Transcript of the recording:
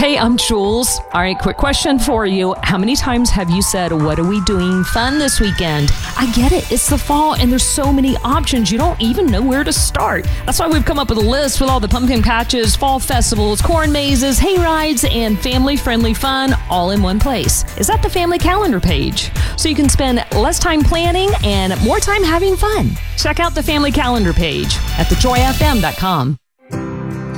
Hey, I'm Jules. All right, quick question for you. How many times have you said, what are we doing fun this weekend? I get it. It's the fall and there's so many options. You don't even know where to start. That's why we've come up with a list with all the pumpkin patches, fall festivals, corn mazes, hay rides, and family-friendly fun all in one place. Is that the family calendar page? So you can spend less time planning and more time having fun. Check out the family calendar page at thejoyfm.com.